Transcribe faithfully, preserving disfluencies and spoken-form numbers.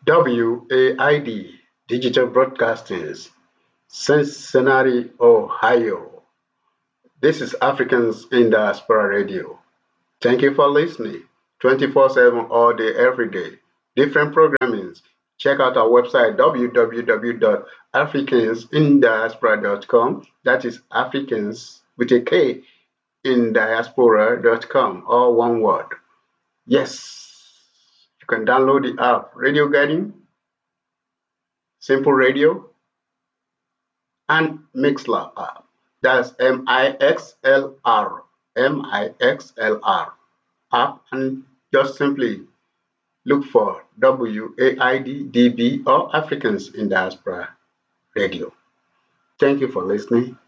W A I D Digital Broadcasters, Cincinnati, Ohio. This is Africans in Diaspora Radio. Thank you for listening. twenty-four seven all day, every day. Different programmings. Check out our website w w w dot africans in diaspora dot com. That is Africans with a K in diaspora dot com, all one word. Yes, you can download the app Radio Garden, Simple Radio, and Mixlr app. That's M I X L R, M I X L R app, and just simply look for W A I D D B or Africans in Diaspora Radio. Thank you for listening.